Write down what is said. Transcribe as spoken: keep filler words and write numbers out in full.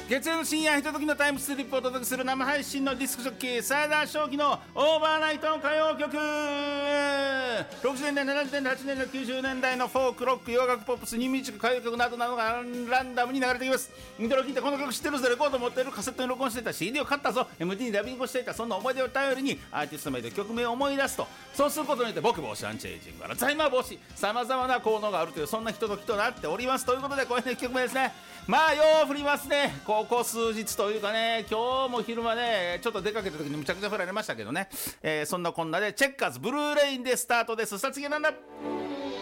月曜の深夜ひとときのタイムスリップをお届けする生配信のディスクジョッキーサイダー正気のオーバーナイト歌謡曲。ろくじゅうねんだい、ななじゅうねんだい、はちじゅうねんだい、きゅうじゅうねんだいのフォーク、ロック、洋楽、ポップス、ニューミュージック、歌謡曲などなどがランダムに流れてきます。イントロ聞いてこの曲知ってるぞ、レコード持ってる、カセットに録音してた シーディー を買ったぞ、 エムディー にダビングしていた、そんな思い出を頼りにアーティスト名で曲名を思い出すと、そうすることによって僕防止、アンチエイジング、アルツハイマー防止、さまざまな効能があるという、そんなひとときとなっております。ということでこれね、曲名ですね。まあよう降りますね、ここ数日というかね、今日も昼間ねちょっと出かけた時にむちゃくちゃ降られましたけどね、えー、そんなこんなでチェッカーズブルーレインでスタートです。さあ次はなんだ。